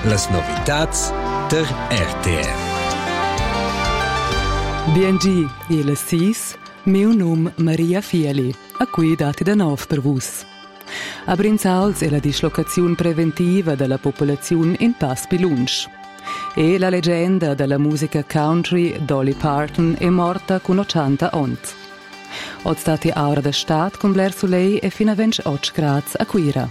Las novitats der RTR. BNG e le SIS, meu nome Maria Fieli, a cui dati da nov per vus. A Brinzauls è la dislocazione preventiva della popolazione in Pass Pilunsch. E la leggenda della musica country Dolly Parton è morta con 80 anni. Od stati ora da stat con Blair Soleil e fino a 28 gradi a Quira.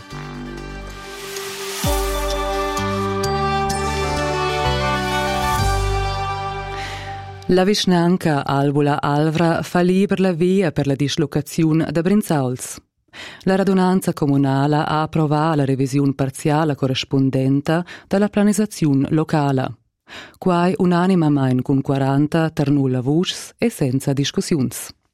La vicinanza Albula Alvra fa libera la via per la dislocazione da Brinzauls. La radunanza comunale ha approvato la revisione parziale corrispondente dalla pianizzazione locale. Quai unanimamente con 40 per nulla voce e senza discussioni.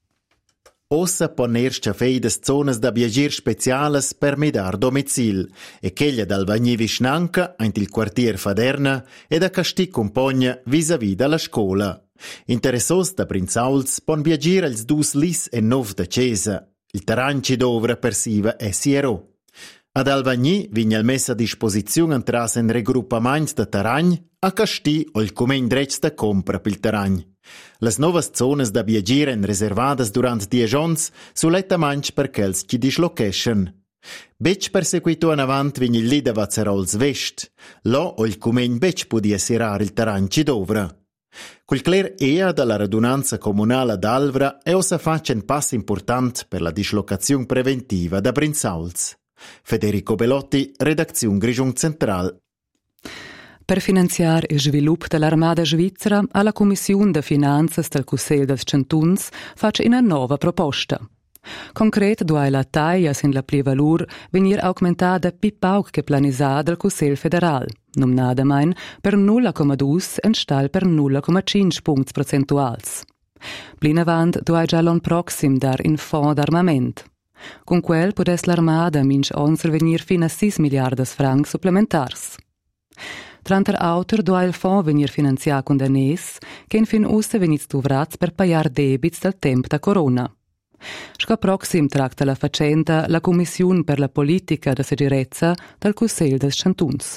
Ossa ponerci feides zonas da viagir speciales per midar domicil e cheglia dal Vagni Vicinanca ant il quartier Faderna e da Casti Compogna vis-à-vis dalla scola. Interessos da Brinzauls pon viagir als dus lis e nov da Cesa. Il terranci d'ovra persiva è Siero. Ad Alvagni vigna il messa a disposizione entras en regroupaments da terragn a Casti o il cumen drets da compra pil terragn. Las novas zonas da viagir en reservadas durant 10 ans suletta manch per chels chi dislocation. Bec perseguito an avant vigna il lida Vazzarols Vest. Lo o il cumen bec podia sirar il terranci d'ovra. Quel cler ea dalla radunanza comunale d'Alvra è ossa faccia un passo importante per la dislocazione preventiva da Brinzauls. Federico Bellotti, redazione Grigion Central. Per finanziare il sviluppo dell'Armada Svizzera, alla Commissione de Finanzas del Consiglio des Cantuns faccia una nuova proposta. Concret duai la taglia sin la plivalur venir augmentada pipauk che planisà del Consiglio federal, nomnadamein per 0,2 en stal per 0,5 punti percentuals. Blinavant duai già l'on proxim dar in fond d'armament. Con quel podes l'Armada minch onser venir fino a 6 miliardas francs supplementars. Tranter autor duai il fond venir finanzià con danès che in fin usse venit stuvrats per paiar debits del temp da corona. Sco proxim tracta la facenda la Commissione per la politica da segirezza del Consiglio des Cantuns.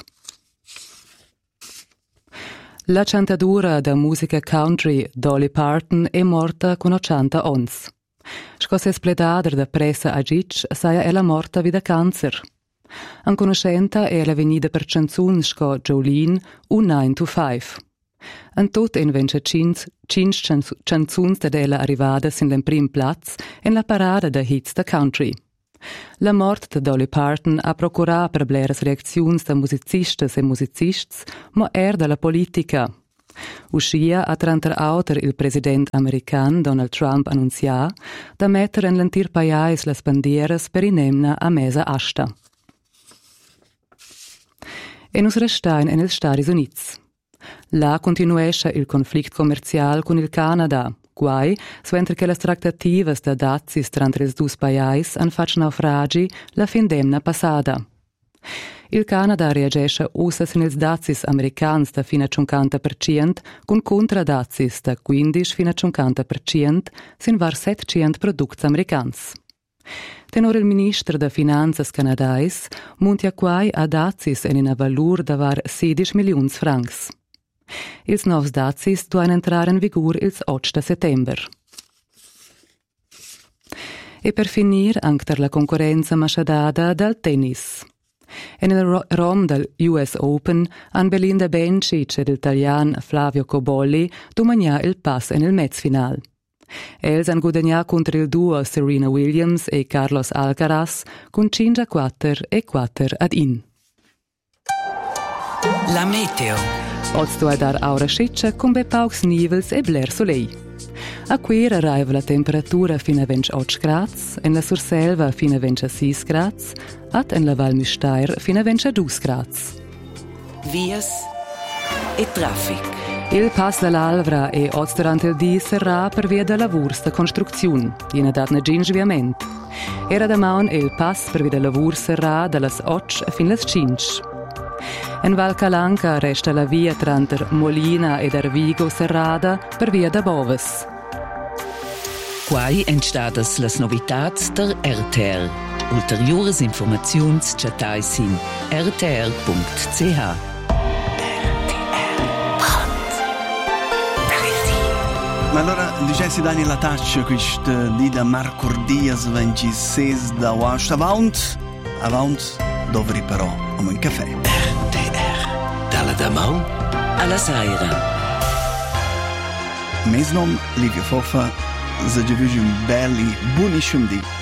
La cantadura da musica country Dolly Parton è morta con 80 anni. Sco se spledader da pressa a Gic saia ella morta vida cancer. An conoscenta è la venida per canzun sco Jolene un 9 to 5. En tot invece cinc canzuns da ella arrivada sin l'en prim plaz en la parada da hits da country. La mort de Dolly Parton ha procurato per bleras reacziuns da musicistas e musicists, ma dalla politica. Uscia a tranter auter il president american Donald Trump annunzià da mettere en l'antir paiais las bandieras per inemna a mesa asta. E nus restain en els Stati Units. Là continuesce il conflitto commerciale con il Canada, guai suentre che le trattative da dazis tra i due paesi hanno fatto naufragi la fin d'emna passata. Il Canada reagisce usa sin ils dazis americans da fino a 50% con contradazis da 15 fino a 50% sin var 700 prodotti americans. Tenor il ministro da finanzas canadais muntia quai a dazis en una valur da var 16 milioni francs. Ils novs dazis duan entrar in vigor ils 8 settember. E per finir anche la concorrenza masciadada dal tennis. En il rom del US Open han Belinda Bencic ed l'italian Flavio Cobolli domanià il pass en il mezzfinal. Els han guadagnato contro il duo Serena Williams e Carlos Alcaraz con 5-4 e 4-1. La meteo. Ozto a dar aura sciccia con be paucs nivels e Blair Soleil. A quer arriva la temperatura fino a 28 gradi, en la Surselva fino a 26 gradi, at en la Val Müstair fino a 22 gradi. Vias e traffic. Il pass dall'Alvra e oggi durante il dì sarà per via della lavori da costruzione, in dat na gin sviament. Era da maun il pass per via della lavori sarà dalle 8 fino alle 5. En Val Calanca resta la via tra Molina ed Arvigo serrada per via da Boves. Quai entstadas las novitats der RTR. Ulteriores informaziuns chatai sin rtr.ch. Ma allora, dicessi Daniel Lataccio, questa lida Marco Diaz, 26 da Wast, avant, dovri però, un caffè. RTR, dalla Damau alla Saira. Mes nom, Livio Foffa, se già un belli, buonissimo di